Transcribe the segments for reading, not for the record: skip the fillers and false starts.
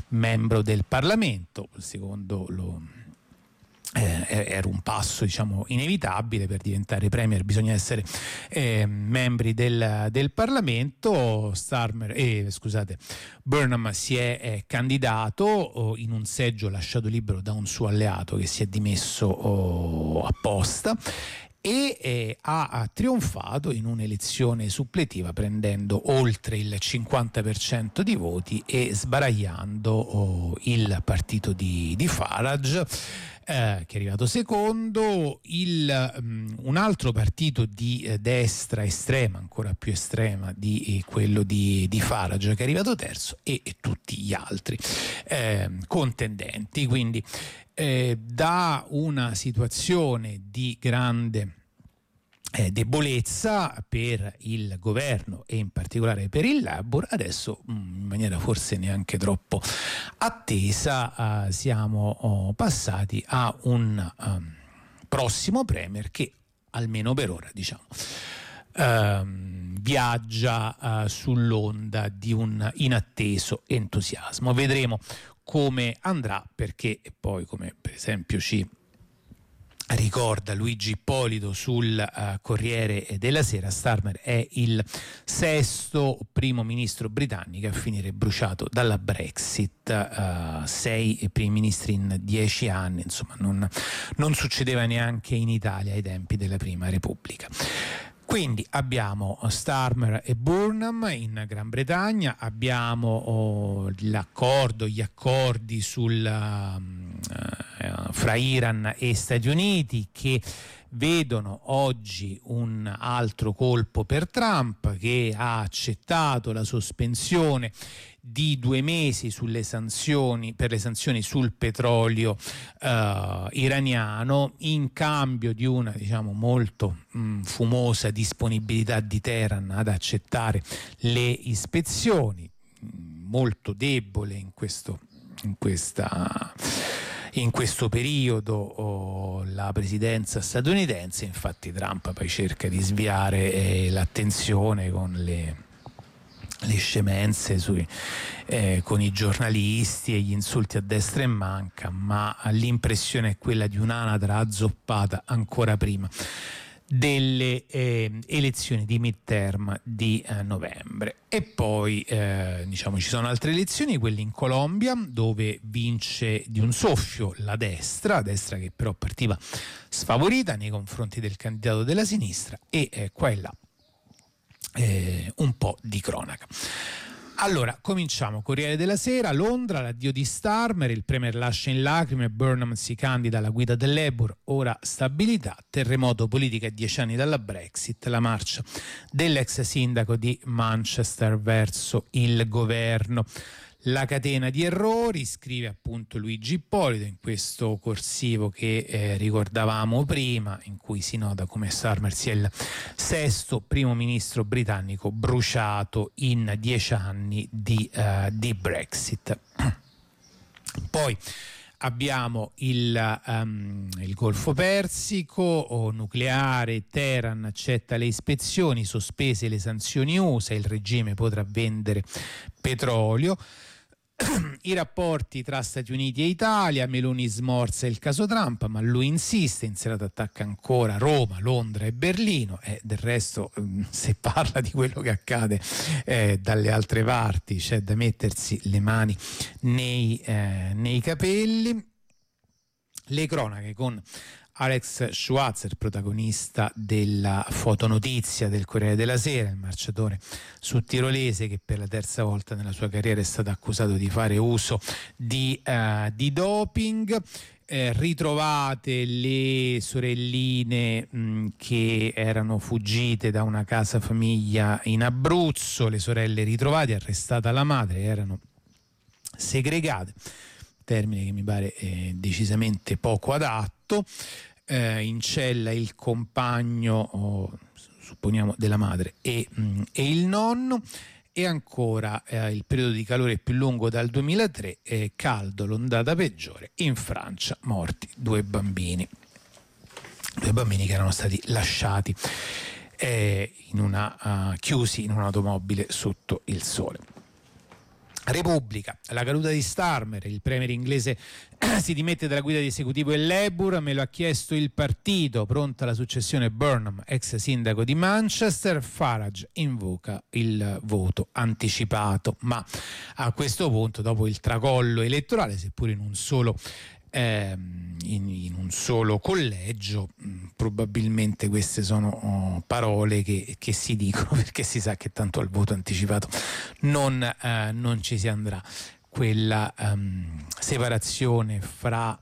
membro del Parlamento. Secondo era un passo, diciamo, inevitabile. Per diventare premier bisogna essere membri del Parlamento. Burnham si è candidato in un seggio lasciato libero da un suo alleato che si è dimesso apposta, e ha trionfato in un'elezione suppletiva prendendo oltre il 50% di voti e sbaragliando il partito di Farage, che è arrivato secondo. Un altro partito di destra estrema, ancora più estrema di quello di Farage, che è arrivato terzo, e tutti gli altri contendenti. Quindi da una situazione di grande debolezza per il governo e in particolare per il Labour, adesso in maniera forse neanche troppo attesa siamo passati a un prossimo premier che, almeno per ora, diciamo, viaggia sull'onda di un inatteso entusiasmo. Vedremo come andrà, perché poi, come per esempio ci ricorda Luigi Ippolito sul Corriere della Sera, Starmer è il sesto primo ministro britannico a finire bruciato dalla Brexit, 6 primi ministri in 10 anni, insomma non succedeva neanche in Italia ai tempi della Prima Repubblica. Quindi abbiamo Starmer e Burnham in Gran Bretagna, abbiamo gli accordi fra Iran e Stati Uniti, che vedono oggi un altro colpo per Trump, che ha accettato la sospensione di 2 mesi per le sanzioni sul petrolio iraniano, in cambio di una, diciamo, molto fumosa disponibilità di Teheran ad accettare le ispezioni, molto debole in questo periodo la presidenza statunitense. Infatti Trump poi cerca di sviare l'attenzione con le scemenze con i giornalisti e gli insulti a destra e manca, ma l'impressione è quella di un'anatra azzoppata ancora prima delle elezioni di midterm di novembre. E poi diciamo ci sono altre elezioni, quelle in Colombia, dove vince di un soffio la destra che però partiva sfavorita nei confronti del candidato della sinistra, e qua e là un po' di cronaca. Allora, cominciamo. Corriere della Sera, Londra, l'addio di Starmer, il premier lascia in lacrime, Burnham si candida alla guida del Labour, ora stabilità, terremoto politica a 10 anni dalla Brexit, la marcia dell'ex sindaco di Manchester verso il governo. La catena di errori, scrive appunto Luigi Ippolito in questo corsivo che ricordavamo prima, in cui si nota come Starmer sia il sesto primo ministro britannico bruciato in 10 anni di Brexit. Poi abbiamo il Golfo Persico, nucleare, Teheran accetta le ispezioni, sospese le sanzioni USA, il regime potrà vendere petrolio. I rapporti tra Stati Uniti e Italia, Meloni smorza il caso Trump, ma lui insiste, in serata attacca ancora Roma, Londra e Berlino, e del resto se parla di quello che accade dalle altre parti c'è da mettersi le mani nei capelli. Le cronache con Alex Schwarzer, protagonista della fotonotizia del Corriere della Sera, il marciatore sudtirolese che per la terza volta nella sua carriera è stato accusato di fare uso di doping. Ritrovate le sorelline che erano fuggite da una casa famiglia in Abruzzo, le sorelle ritrovate, arrestata la madre, erano segregate, termine che mi pare decisamente poco adatto. In cella il compagno, supponiamo, della madre e il nonno. E ancora il periodo di calore più lungo dal 2003, caldo, l'ondata peggiore, in Francia morti 2 bambini che erano stati lasciati chiusi in un'automobile sotto il sole. Repubblica, la caduta di Starmer, il premier inglese si dimette dalla guida di esecutivo del Labour, me lo ha chiesto il partito, pronta la successione Burnham, ex sindaco di Manchester, Farage invoca il voto anticipato, ma a questo punto, dopo il tracollo elettorale, seppur in un solo collegio, probabilmente queste sono parole che si dicono, perché si sa che tanto al voto anticipato non ci si andrà. Quella separazione fra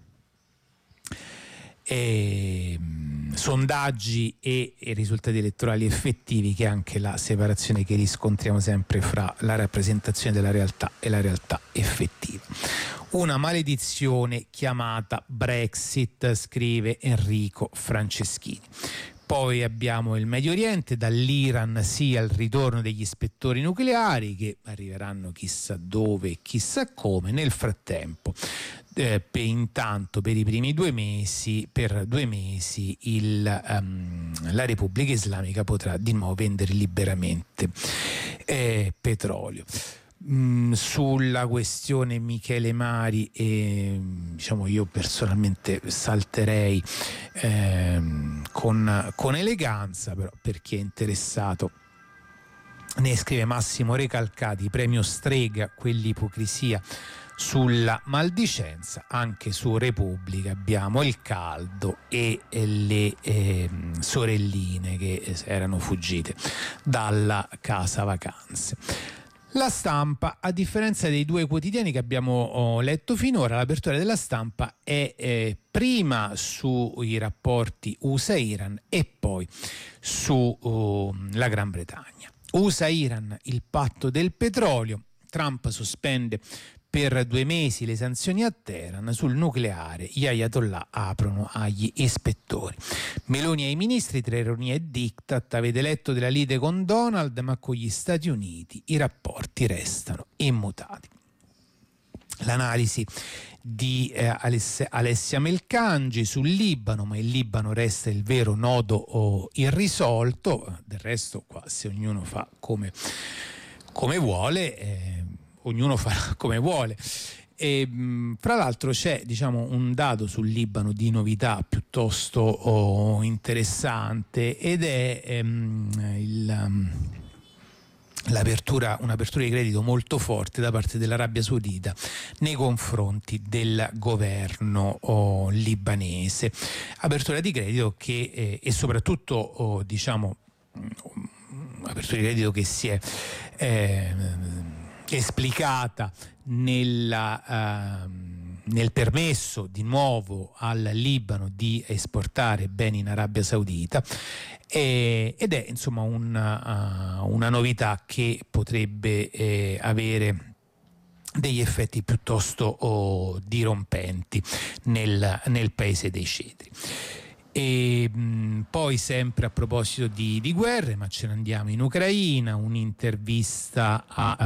sondaggi e risultati elettorali effettivi, che è anche la separazione che riscontriamo sempre fra la rappresentazione della realtà e la realtà effettiva. Una maledizione chiamata Brexit, scrive Enrico Franceschini. Poi abbiamo il Medio Oriente, dall'Iran sia il ritorno degli ispettori nucleari, che arriveranno chissà dove e chissà come. Nel frattempo, intanto per 2 mesi la Repubblica Islamica potrà di nuovo vendere liberamente petrolio. Sulla questione Michele Mari, io personalmente salterei con eleganza, però per chi è interessato ne scrive Massimo Recalcati, premio Strega, quell'ipocrisia sulla maldicenza. Anche su Repubblica abbiamo il caldo e le sorelline che erano fuggite dalla casa vacanze. La Stampa, a differenza dei 2 quotidiani che abbiamo letto finora, l'apertura della Stampa è prima sui rapporti USA-Iran e poi sulla Gran Bretagna. USA-Iran, il patto del petrolio, Trump sospende per 2 mesi le sanzioni a Teheran, sul nucleare gli ayatollah aprono agli ispettori. Meloni ai ministri, tra ironia e diktat, avete letto della lite con Donald, ma con gli Stati Uniti i rapporti restano immutati. L'analisi di Alessia Melcangi sul Libano, ma il Libano resta il vero nodo irrisolto. Del resto qua, se ognuno fa come vuole, ognuno farà come vuole. E fra l'altro c'è un dato sul Libano di novità piuttosto interessante, ed è un'apertura di credito molto forte da parte dell'Arabia Saudita nei confronti del governo libanese. Apertura di credito che e soprattutto apertura di credito che si è esplicata nel permesso di nuovo al Libano di esportare beni in Arabia Saudita, ed è una novità che potrebbe avere degli effetti piuttosto dirompenti nel paese dei cedri. E poi, sempre a proposito di guerre, ma ce ne andiamo in Ucraina, un'intervista a